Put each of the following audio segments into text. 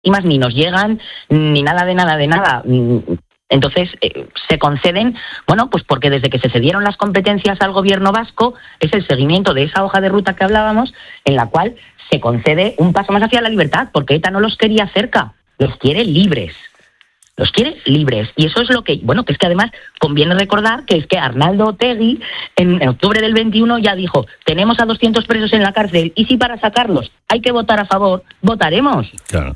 ni nos llegan, ni nada de nada. Entonces, se conceden, bueno, pues porque desde que se cedieron las competencias al gobierno vasco, es el seguimiento de esa hoja de ruta que hablábamos, en la cual se concede un paso más hacia la libertad, porque ETA no los quería cerca, los quiere libres. Los quiere libres. Y eso es lo que, bueno, que es que además conviene recordar que es que Arnaldo Otegi en octubre del 21 ya dijo, tenemos a 200 presos en la cárcel, y si para sacarlos hay que votar a favor, votaremos. Claro.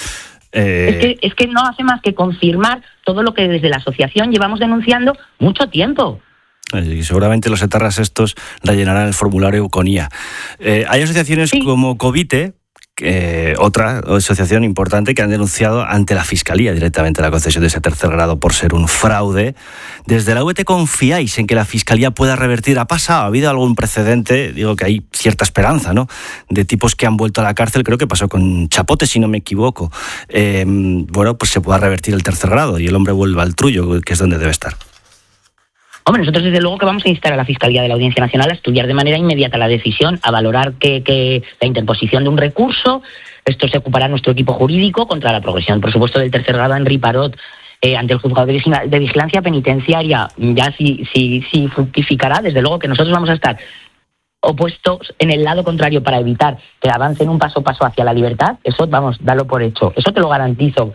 Es que no hace más que confirmar todo lo que desde la asociación llevamos denunciando mucho tiempo. Y seguramente los etarras estos rellenarán el formulario con IA. Hay asociaciones como Covite, otra asociación importante, que han denunciado ante la Fiscalía directamente la concesión de ese tercer grado por ser un fraude. Desde la VT, ¿confiáis en que la Fiscalía pueda revertir? ¿Ha habido algún precedente? Digo que hay cierta esperanza, ¿no?, de tipos que han vuelto a la cárcel. Creo que pasó con Chapote, si no me equivoco. Bueno, pues se pueda revertir el tercer grado y el hombre vuelva al trullo, que es donde debe estar. Hombre, nosotros desde luego que vamos a instar a la Fiscalía de la Audiencia Nacional a estudiar de manera inmediata la decisión, a valorar que la interposición de un recurso. Esto se ocupará nuestro equipo jurídico contra la progresión, por supuesto, del tercer grado Henri Parot ante el Juzgado de Vigilancia Penitenciaria. Ya si fructificará, desde luego que nosotros vamos a estar opuestos en el lado contrario para evitar que avancen un paso hacia la libertad. Eso, vamos, dalo por hecho. Eso te lo garantizo.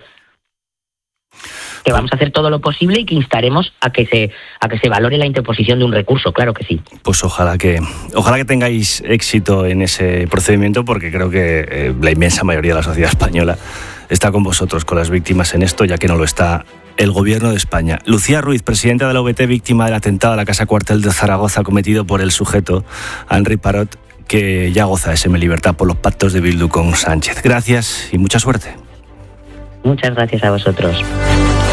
Que vamos a hacer todo lo posible y que instaremos a que se valore la interposición de un recurso, claro que sí. Pues ojalá que tengáis éxito en ese procedimiento, porque creo que la inmensa mayoría de la sociedad española está con vosotros, con las víctimas en esto, ya que no lo está el Gobierno de España. Lucía Ruiz, presidenta de la OVT, víctima del atentado a la Casa Cuartel de Zaragoza cometido por el sujeto Henri Parot, que ya goza de semilibertad por los pactos de Bildu con Sánchez. Gracias y mucha suerte. Muchas gracias a vosotros.